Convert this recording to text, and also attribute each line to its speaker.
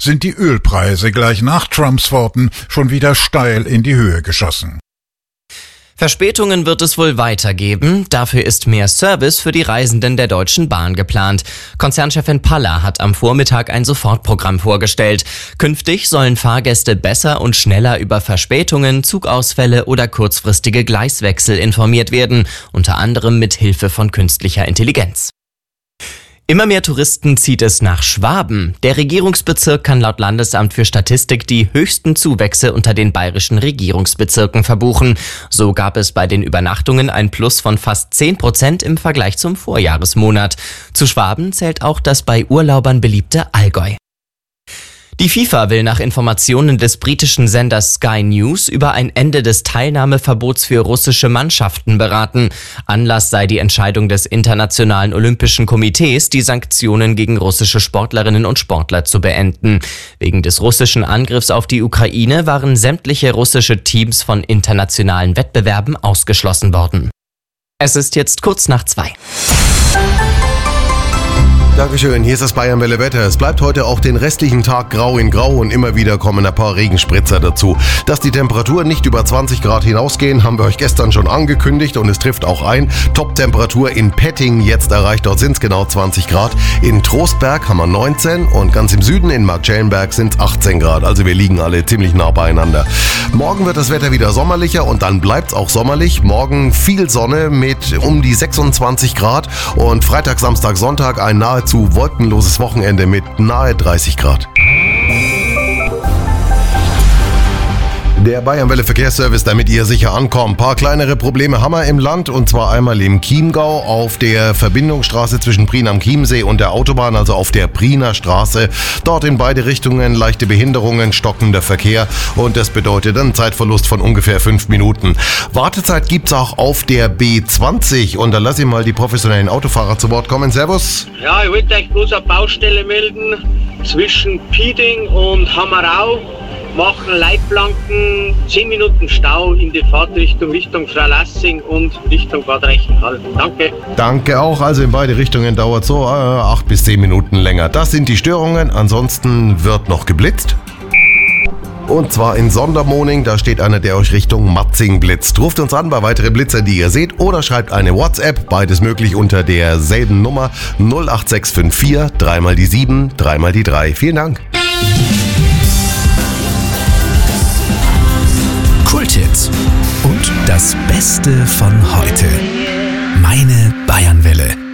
Speaker 1: sind die Ölpreise gleich nach Trumps Worten schon wieder steil in die Höhe geschossen.
Speaker 2: Verspätungen wird es wohl weitergeben. Dafür ist mehr Service für die Reisenden der Deutschen Bahn geplant. Konzernchefin Paller hat am Vormittag ein Sofortprogramm vorgestellt. Künftig sollen Fahrgäste besser und schneller über Verspätungen, Zugausfälle oder kurzfristige Gleiswechsel informiert werden, unter anderem mit Hilfe von künstlicher Intelligenz. Immer mehr Touristen zieht es nach Schwaben. Der Regierungsbezirk kann laut Landesamt für Statistik die höchsten Zuwächse unter den bayerischen Regierungsbezirken verbuchen. So gab es bei den Übernachtungen ein Plus von fast 10% im Vergleich zum Vorjahresmonat. Zu Schwaben zählt auch das bei Urlaubern beliebte Allgäu. Die FIFA will nach Informationen des britischen Senders Sky News über ein Ende des Teilnahmeverbots für russische Mannschaften beraten. Anlass sei die Entscheidung des Internationalen Olympischen Komitees, die Sanktionen gegen russische Sportlerinnen und Sportler zu beenden. Wegen des russischen Angriffs auf die Ukraine waren sämtliche russische Teams von internationalen Wettbewerben ausgeschlossen worden. Es ist jetzt kurz nach 2.
Speaker 3: Dankeschön, hier ist das Bayern-Welle Wetter. Es bleibt heute auch den restlichen Tag grau in grau und immer wieder kommen ein paar Regenspritzer dazu. Dass die Temperaturen nicht über 20 Grad hinausgehen, haben wir euch gestern schon angekündigt und es trifft auch ein. Top-Temperatur in Petting jetzt erreicht, dort sind es genau 20 Grad. In Trostberg haben wir 19 und ganz im Süden in Marktschellenberg sind es 18 Grad. Also wir liegen alle ziemlich nah beieinander. Morgen wird das Wetter wieder sommerlicher und dann bleibt es auch sommerlich. Morgen viel Sonne mit um die 26 Grad und Freitag, Samstag, Sonntag ein nahezu wolkenloses Wochenende mit nahe 30 Grad. Der Bayern-Welle Verkehrsservice, damit ihr sicher ankommt. Ein paar kleinere Probleme haben wir im Land und zwar einmal im Chiemgau auf der Verbindungsstraße zwischen Prien am Chiemsee und der Autobahn, also auf der Priener Straße. Dort in beide Richtungen leichte Behinderungen, stockender Verkehr und das bedeutet einen Zeitverlust von ungefähr 5 Minuten. Wartezeit gibt's auch auf der B20 und da lasse ich mal die professionellen Autofahrer zu Wort kommen. Servus.
Speaker 4: Ja, ich wollte euch bloß eine Baustelle melden zwischen Pieding und Hammerau. Machen Leitplanken 10 Minuten Stau in die Fahrtrichtung Richtung Freilassing und Richtung Bad Reichenhall. Danke.
Speaker 3: Danke auch. Also in beide Richtungen dauert so 8 bis 10 Minuten länger. Das sind die Störungen. Ansonsten wird noch geblitzt. Und zwar in Sondermoning, da steht einer, der euch Richtung Matzing blitzt. Ruft uns an bei weiteren Blitzern, die ihr seht, oder schreibt eine WhatsApp, beides möglich unter derselben Nummer 08654 3 mal die 7, 3 mal die 3. Vielen Dank.
Speaker 5: Kulthits und das Beste von heute. Meine Bayern-Welle.